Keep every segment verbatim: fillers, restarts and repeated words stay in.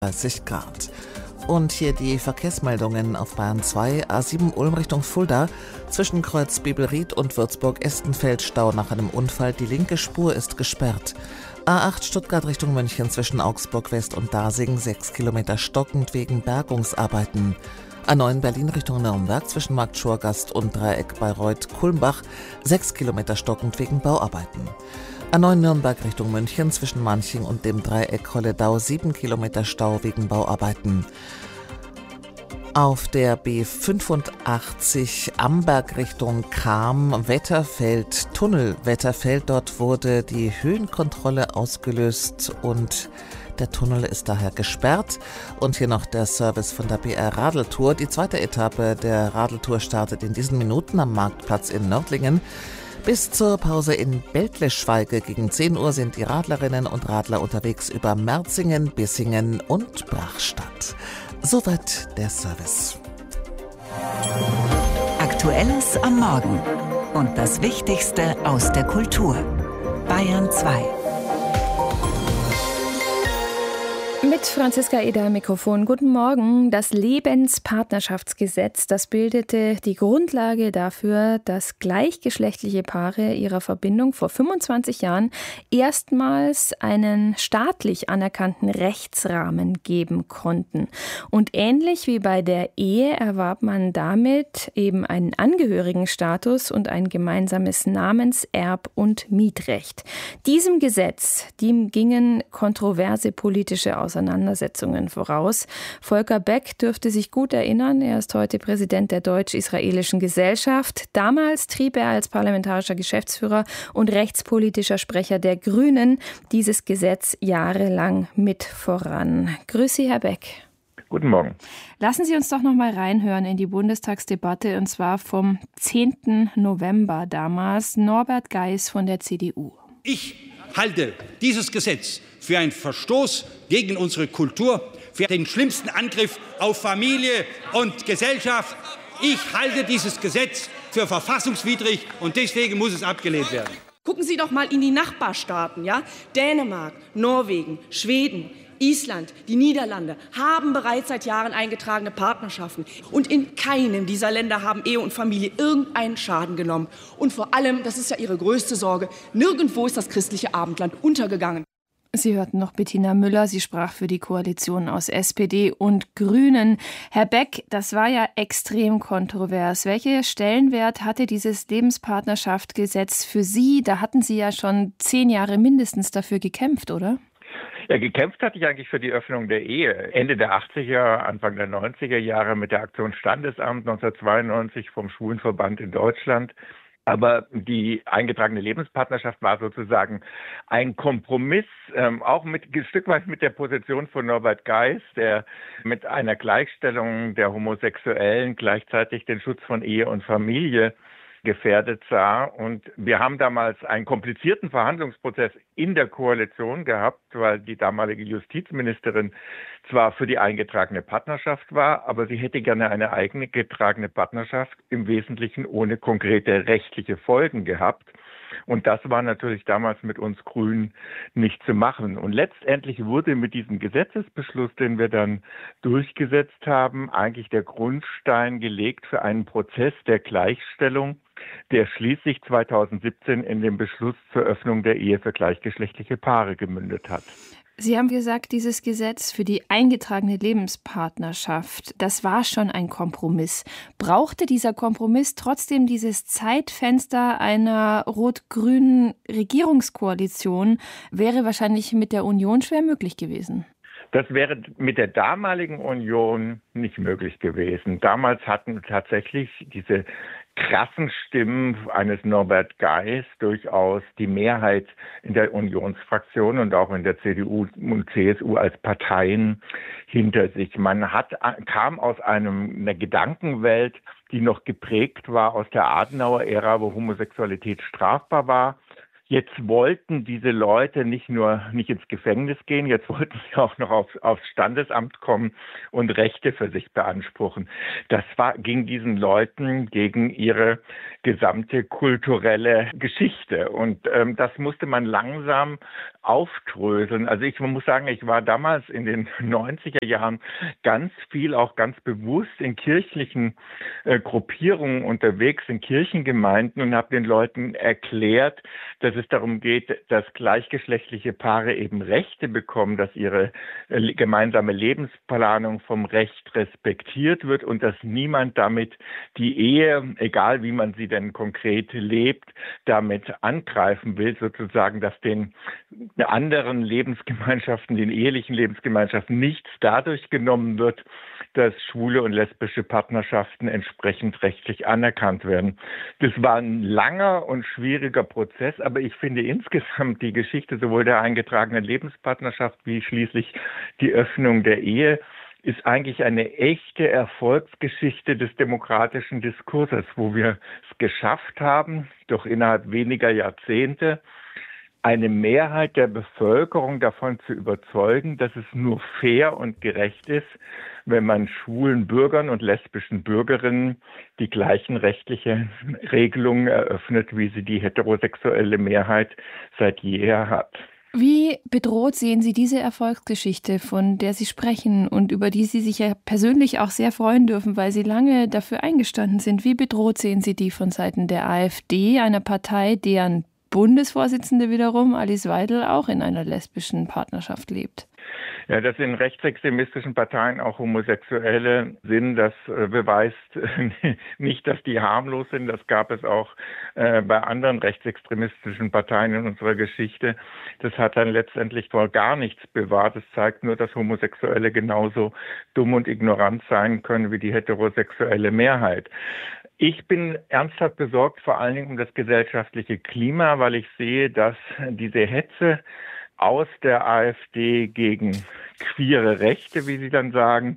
dreißig Grad. Und hier die Verkehrsmeldungen auf Bahn zwei, A sieben Ulm Richtung Fulda. Zwischen Kreuz Bibelried und Würzburg-Estenfeld Stau nach einem Unfall. Die linke Spur ist gesperrt. A acht Stuttgart Richtung München zwischen Augsburg West und Dasing. sechs Kilometer stockend wegen Bergungsarbeiten. A neun Berlin Richtung Nürnberg zwischen Markt Schurgast und Dreieck Bayreuth-Kulmbach. sechs Kilometer stockend wegen Bauarbeiten. A neun Nürnberg Richtung München zwischen Manching und dem Dreieck Holledau. sieben Kilometer Stau wegen Bauarbeiten. Auf der B fünfundachtzig Amberg Richtung Cham, Wetterfeld, Tunnel Wetterfeld. Dort wurde die Höhenkontrolle ausgelöst und der Tunnel ist daher gesperrt. Und hier noch der Service von der B R Radeltour. Die zweite Etappe der Radeltour startet in diesen Minuten am Marktplatz in Nördlingen. Bis zur Pause in Beltleschweige gegen zehn Uhr sind die Radlerinnen und Radler unterwegs über Merzingen, Bissingen und Brachstadt. Soweit der Service. Aktuelles am Morgen und das Wichtigste aus der Kultur. Bayern zwei. Mit Franziska Eder am Mikrofon. Guten Morgen. Das Lebenspartnerschaftsgesetz, das bildete die Grundlage dafür, dass gleichgeschlechtliche Paare ihrer Verbindung vor fünfundzwanzig Jahren erstmals einen staatlich anerkannten Rechtsrahmen geben konnten. Und ähnlich wie bei der Ehe erwarb man damit eben einen Angehörigenstatus und ein gemeinsames Namens-, Erb- und Mietrecht. Diesem Gesetz, dem gingen kontroverse politische Auseinandersetzungen Auseinandersetzungen voraus. Volker Beck dürfte sich gut erinnern. Er ist heute Präsident der Deutsch-Israelischen Gesellschaft. Damals trieb er als parlamentarischer Geschäftsführer und rechtspolitischer Sprecher der Grünen dieses Gesetz jahrelang mit voran. Grüß Sie, Herr Beck. Guten Morgen. Lassen Sie uns doch noch mal reinhören in die Bundestagsdebatte, und zwar vom zehnten November damals. Norbert Geis von der C D U. Ich halte dieses Gesetz für einen Verstoß gegen unsere Kultur, für den schlimmsten Angriff auf Familie und Gesellschaft. Ich halte dieses Gesetz für verfassungswidrig und deswegen muss es abgelehnt werden. Gucken Sie doch mal in die Nachbarstaaten, ja? Dänemark, Norwegen, Schweden, Island, die Niederlande haben bereits seit Jahren eingetragene Partnerschaften. Und in keinem dieser Länder haben Ehe und Familie irgendeinen Schaden genommen. Und vor allem, das ist ja Ihre größte Sorge, nirgendwo ist das christliche Abendland untergegangen. Sie hörten noch Bettina Müller, sie sprach für die Koalition aus S P D und Grünen. Herr Beck, das war ja extrem kontrovers. Welchen Stellenwert hatte dieses Lebenspartnerschaftsgesetz für Sie? Da hatten Sie ja schon zehn Jahre mindestens dafür gekämpft, oder? Ja, gekämpft hatte ich eigentlich für die Öffnung der Ehe. Ende der achtziger, Anfang der neunziger Jahre mit der Aktion Standesamt neunzehnhundertzweiundneunzig vom Schwulenverband in Deutschland. Aber die eingetragene Lebenspartnerschaft war sozusagen ein Kompromiss, ähm, auch mit, ein Stück weit mit der Position von Norbert Geis, der mit einer Gleichstellung der Homosexuellen gleichzeitig den Schutz von Ehe und Familie gefährdet sah. Und wir haben damals einen komplizierten Verhandlungsprozess in der Koalition gehabt, weil die damalige Justizministerin zwar für die eingetragene Partnerschaft war, aber sie hätte gerne eine eigene getragene Partnerschaft, im Wesentlichen ohne konkrete rechtliche Folgen gehabt. Und das war natürlich damals mit uns Grünen nicht zu machen. Und letztendlich wurde mit diesem Gesetzesbeschluss, den wir dann durchgesetzt haben, eigentlich der Grundstein gelegt für einen Prozess der Gleichstellung, der schließlich zweitausendsiebzehn in den Beschluss zur Öffnung der Ehe für gleichgeschlechtliche Paare gemündet hat. Sie haben gesagt, dieses Gesetz für die eingetragene Lebenspartnerschaft, das war schon ein Kompromiss. Brauchte dieser Kompromiss trotzdem dieses Zeitfenster einer rot-grünen Regierungskoalition? Wäre wahrscheinlich mit der Union schwer möglich gewesen. Das wäre mit der damaligen Union nicht möglich gewesen. Damals hatten tatsächlich diese krassen Stimmen eines Norbert Geis durchaus die Mehrheit in der Unionsfraktion und auch in der C D U und C S U als Parteien hinter sich. Man hat, kam aus einem, einer Gedankenwelt, die noch geprägt war aus der Adenauer-Ära, wo Homosexualität strafbar war. Jetzt wollten diese Leute nicht nur nicht ins Gefängnis gehen, jetzt wollten sie auch noch auf, aufs Standesamt kommen und Rechte für sich beanspruchen. Das war, ging diesen Leuten gegen ihre gesamte kulturelle Geschichte. Und ähm, das musste man langsam aufdröseln. Also ich muss sagen, ich war damals in den neunziger Jahren ganz viel, auch ganz bewusst in kirchlichen äh, Gruppierungen unterwegs, in Kirchengemeinden und habe den Leuten erklärt, dass es darum geht, dass gleichgeschlechtliche Paare eben Rechte bekommen, dass ihre äh, gemeinsame Lebensplanung vom Recht respektiert wird und dass niemand damit die Ehe, egal wie man sie denn konkret lebt, damit angreifen will, sozusagen, dass den anderen Lebensgemeinschaften, den ehelichen Lebensgemeinschaften nichts dadurch genommen wird, dass schwule und lesbische Partnerschaften entsprechend rechtlich anerkannt werden. Das war ein langer und schwieriger Prozess, aber ich finde insgesamt die Geschichte sowohl der eingetragenen Lebenspartnerschaft wie schließlich die Öffnung der Ehe ist eigentlich eine echte Erfolgsgeschichte des demokratischen Diskurses, wo wir es geschafft haben, doch innerhalb weniger Jahrzehnte eine Mehrheit der Bevölkerung davon zu überzeugen, dass es nur fair und gerecht ist, wenn man schwulen Bürgern und lesbischen Bürgerinnen die gleichen rechtlichen Regelungen eröffnet, wie sie die heterosexuelle Mehrheit seit jeher hat. Wie bedroht sehen Sie diese Erfolgsgeschichte, von der Sie sprechen und über die Sie sich ja persönlich auch sehr freuen dürfen, weil Sie lange dafür eingestanden sind? Wie bedroht sehen Sie die von Seiten der AfD, einer Partei, deren Bundesvorsitzende wiederum, Alice Weidel, auch in einer lesbischen Partnerschaft lebt? Ja, dass in rechtsextremistischen Parteien auch Homosexuelle sind, das äh, beweist äh, nicht, dass die harmlos sind. Das gab es auch äh, bei anderen rechtsextremistischen Parteien in unserer Geschichte. Das hat dann letztendlich wohl gar nichts bewahrt. Es zeigt nur, dass Homosexuelle genauso dumm und ignorant sein können wie die heterosexuelle Mehrheit. Ich bin ernsthaft besorgt, vor allen Dingen um das gesellschaftliche Klima, weil ich sehe, dass diese Hetze aus der AfD gegen queere Rechte, wie Sie dann sagen,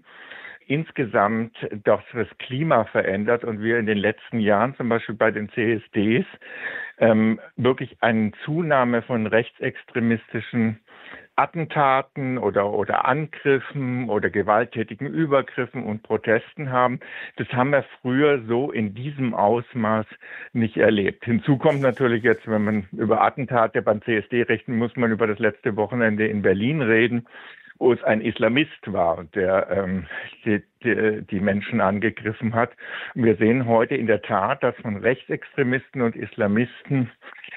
insgesamt doch das Klima verändert und wir in den letzten Jahren zum Beispiel bei den C S Ds ähm, wirklich eine Zunahme von rechtsextremistischen Attentaten oder, oder Angriffen oder gewalttätigen Übergriffen und Protesten haben. Das haben wir früher so in diesem Ausmaß nicht erlebt. Hinzu kommt natürlich jetzt, wenn man über Attentate beim C S D rechnen, muss man über das letzte Wochenende in Berlin reden, wo es ein Islamist war, der ähm, die, die, die Menschen angegriffen hat. Und wir sehen heute in der Tat, dass von Rechtsextremisten und Islamisten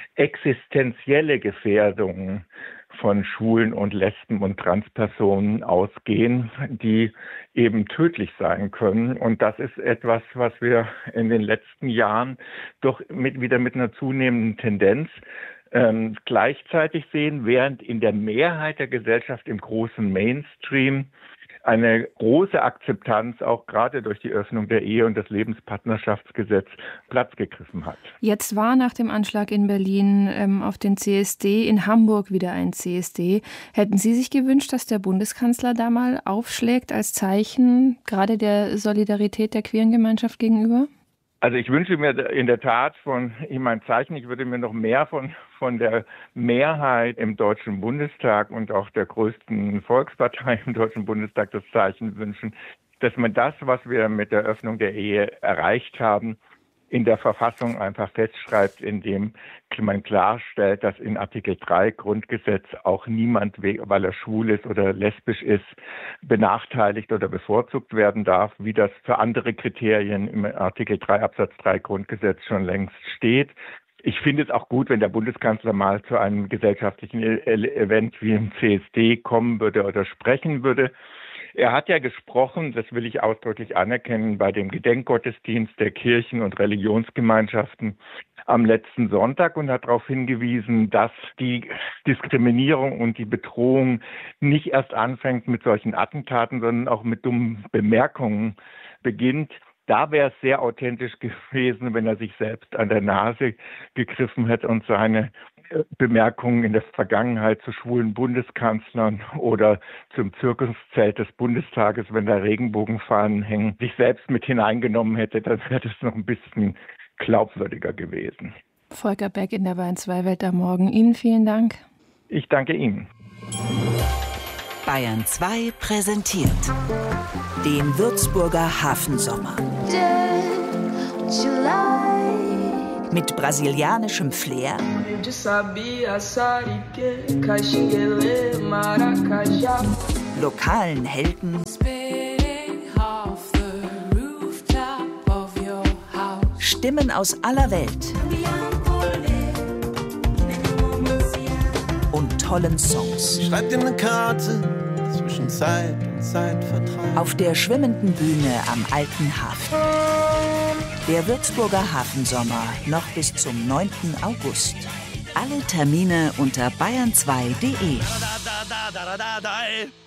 existenzielle Gefährdungen von Schwulen und Lesben und Transpersonen ausgehen, die eben tödlich sein können. Und das ist etwas, was wir in den letzten Jahren doch mit, wieder mit einer zunehmenden Tendenz ähm, gleichzeitig sehen, während in der Mehrheit der Gesellschaft im großen Mainstream eine große Akzeptanz auch gerade durch die Öffnung der Ehe und das Lebenspartnerschaftsgesetz Platz gegriffen hat. Jetzt war nach dem Anschlag in Berlin ähm, auf den C S D in Hamburg wieder ein C S D. Hätten Sie sich gewünscht, dass der Bundeskanzler da mal aufschlägt als Zeichen gerade der Solidarität der queeren Gemeinschaft gegenüber? Also ich wünsche mir in der Tat von ihm ein Zeichen. Ich würde mir noch mehr von, von der Mehrheit im Deutschen Bundestag und auch der größten Volkspartei im Deutschen Bundestag das Zeichen wünschen, dass man das, was wir mit der Öffnung der Ehe erreicht haben, in der Verfassung einfach festschreibt, indem man klarstellt, dass in Artikel drei Grundgesetz auch niemand, weil er schwul ist oder lesbisch ist, benachteiligt oder bevorzugt werden darf, wie das für andere Kriterien im Artikel drei Absatz drei Grundgesetz schon längst steht. Ich finde es auch gut, wenn der Bundeskanzler mal zu einem gesellschaftlichen Event wie im C S D kommen würde oder sprechen würde. Er hat ja gesprochen, das will ich ausdrücklich anerkennen, bei dem Gedenkgottesdienst der Kirchen- und Religionsgemeinschaften am letzten Sonntag und hat darauf hingewiesen, dass die Diskriminierung und die Bedrohung nicht erst anfängt mit solchen Attentaten, sondern auch mit dummen Bemerkungen beginnt. Da wäre es sehr authentisch gewesen, wenn er sich selbst an der Nase gegriffen hätte und seine Bemerkungen in der Vergangenheit zu schwulen Bundeskanzlern oder zum Zirkuszelt des Bundestages, wenn da Regenbogenfahnen hängen, sich selbst mit hineingenommen hätte, dann wäre das noch ein bisschen glaubwürdiger gewesen. Volker Beck in der Bayern zwei Welt am Morgen. Ihnen vielen Dank. Ich danke Ihnen. Bayern zwei präsentiert den Würzburger Hafensommer. Mit brasilianischem Flair, lokalen Helden, Stimmen aus aller Welt und tollen Songs. Schreibt dir eine Karte zwischen Zeit und Zeitvertreib. Auf der schwimmenden Bühne am Alten Hafen. Der Würzburger Hafensommer noch bis zum neunten August. Alle Termine unter bayern zwei punkt de.